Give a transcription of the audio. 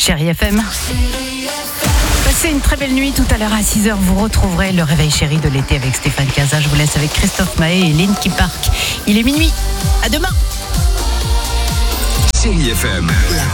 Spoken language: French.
Chérie FM. Passez une très belle nuit. Tout à l'heure à 6h, vous retrouverez le réveil chéri de l'été avec Stéphane Casa. Je vous laisse avec Christophe Maé et Linky Park. Il est minuit. À demain. Chérie FM.